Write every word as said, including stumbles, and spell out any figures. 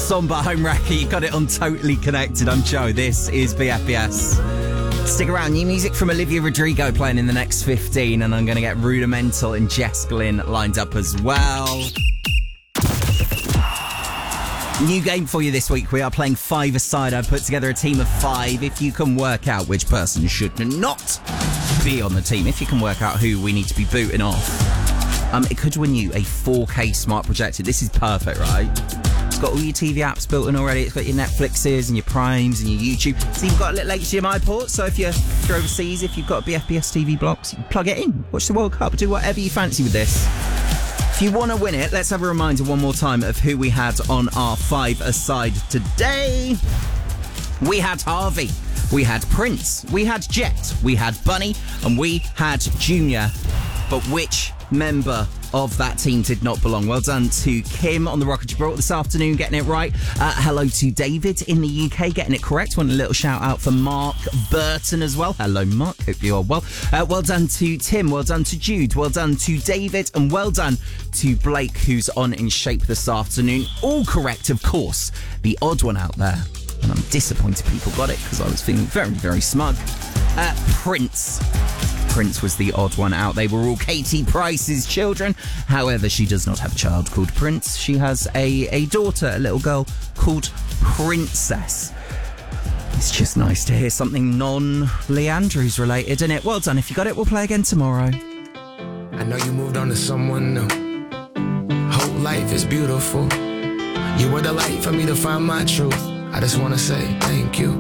somber home wrecker. You got it on Totally Connected. I'm Joe. This is B F B S. Stick around. New music from Olivia Rodrigo playing in the next fifteen, and I'm going to get Rudimental and Jess Glynn lined up as well. New game for you this week. We are playing five-a-side. I've put together a team of five. If you can work out which person should not be on the team, if you can work out who we need to be booting off, um, it could win you a four K smart projector. This is perfect, right? It's got all your T V apps built in already. It's got your Netflixes and your Primes and your YouTube. So you've got a little H D M I port. So if you're, if you're overseas, if you've got B F B S T V blocks, you can plug it in. Watch the World Cup. Do whatever you fancy with this. If you want to win it, let's have a reminder one more time of who we had on our five-a-side today. We had Harvey, we had Prince, we had Jet, we had Bunny, and we had Junior. But which member of that team did not belong? Well done to Kim on the Rock of Gibraltar this afternoon, getting it right. Uh, hello to David in the U K, getting it correct. Want a little shout out for Mark Burton as well. Hello, Mark. Hope you are well. Uh, well done to Tim. Well done to Jude. Well done to David. And well done to Blake, who's on In Shape this afternoon. All correct, of course. The odd one out there. And I'm disappointed people got it because I was feeling very, very smug. Uh, Prince. Prince was the odd one out. They were all Katie Price's children. However, she does not have a child called Prince. She has a, a daughter, a little girl called Princess. It's just nice to hear something non-Lee Andrews related, isn't it? Well done. If you got it, we'll play again tomorrow. I know you moved on to someone new. Whole life is beautiful. You were the light for me to find my truth. I just want to say thank you.